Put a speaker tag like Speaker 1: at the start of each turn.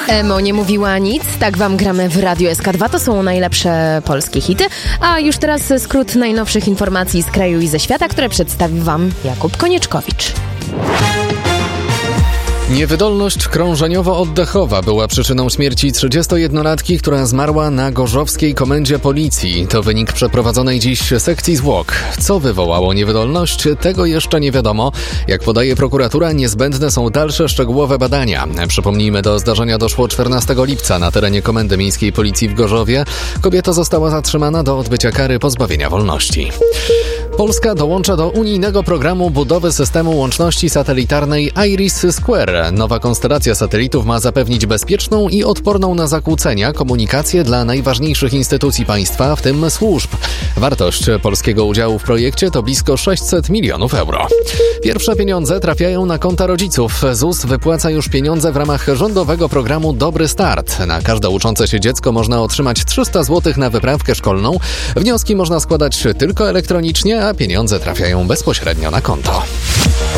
Speaker 1: Emo nie mówiła nic, tak wam gramy w Radiu SK2, to są najlepsze polskie hity. A już teraz skrót najnowszych informacji z kraju i ze świata, które przedstawi wam Jakub Konieczkowicz.
Speaker 2: Niewydolność krążeniowo-oddechowa była przyczyną śmierci 31-latki, która zmarła na gorzowskiej komendzie policji. To wynik przeprowadzonej dziś sekcji zwłok. Co wywołało niewydolność? Tego jeszcze nie wiadomo. Jak podaje prokuratura, niezbędne są dalsze szczegółowe badania. Przypomnijmy, do zdarzenia doszło 14 lipca na terenie Komendy Miejskiej Policji w Gorzowie. Kobieta została zatrzymana do odbycia kary pozbawienia wolności. Polska dołącza do unijnego programu budowy systemu łączności satelitarnej IRIS². Nowa konstelacja satelitów ma zapewnić bezpieczną i odporną na zakłócenia komunikację dla najważniejszych instytucji państwa, w tym służb. Wartość polskiego udziału w projekcie to blisko 600 milionów euro. Pierwsze pieniądze trafiają na konta rodziców. ZUS wypłaca już pieniądze w ramach rządowego programu Dobry Start. Na każde uczące się dziecko można otrzymać 300 zł na wyprawkę szkolną. Wnioski można składać tylko elektronicznie, a pieniądze trafiają bezpośrednio na konto.